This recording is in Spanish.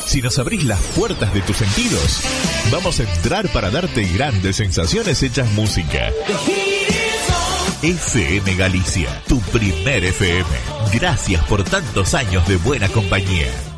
Si nos abrís las puertas de tus sentidos, vamos a entrar para darte grandes sensaciones hechas música. FM Galicia, tu primer FM. Gracias por tantos años de buena compañía.